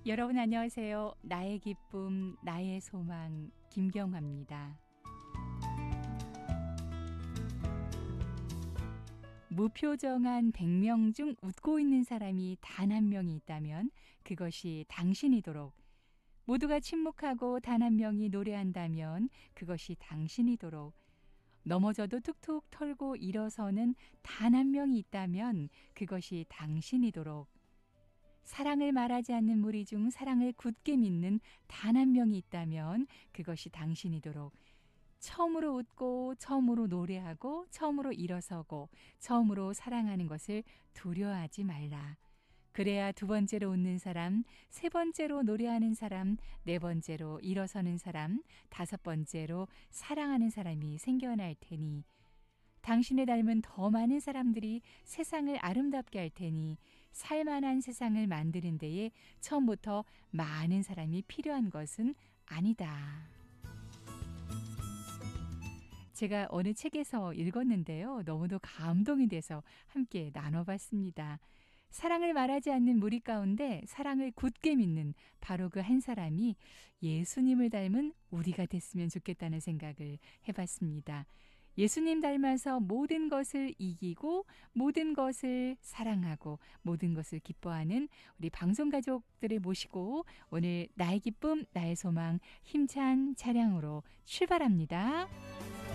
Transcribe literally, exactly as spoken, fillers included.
여러분 안녕하세요. 나의 기쁨, 나의 소망, 김경화입니다. 무표정한 백 명 중 웃고 있는 사람이 단 한 명이 있다면 그것이 당신이도록, 모두가 침묵하고 단 한 명이 노래한다면 그것이 당신이도록, 넘어져도 툭툭 털고 일어서는 단 한 명이 있다면 그것이 당신이도록, 사랑을 말하지 않는 무리 중 사랑을 굳게 믿는 단 한 명이 있다면 그것이 당신이도록, 처음으로 웃고 처음으로 노래하고 처음으로 일어서고 처음으로 사랑하는 것을 두려워하지 말라. 그래야 두 번째로 웃는 사람, 세 번째로 노래하는 사람, 네 번째로 일어서는 사람, 다섯 번째로 사랑하는 사람이 생겨날 테니, 당신을 닮은 더 많은 사람들이 세상을 아름답게 할 테니, 살만한 세상을 만드는 데에 처음부터 많은 사람이 필요한 것은 아니다. 제가 어느 책에서 읽었는데요. 너무도 감동이 돼서 함께 나눠봤습니다. 사랑을 말하지 않는 무리 가운데 사랑을 굳게 믿는 바로 그 한 사람이 예수님을 닮은 우리가 됐으면 좋겠다는 생각을 해봤습니다. 예수님 닮아서 모든 것을 이기고 모든 것을 사랑하고 모든 것을 기뻐하는 우리 방송가족들을 모시고 오늘 나의 기쁨, 나의 소망 힘찬 차량으로 출발합니다.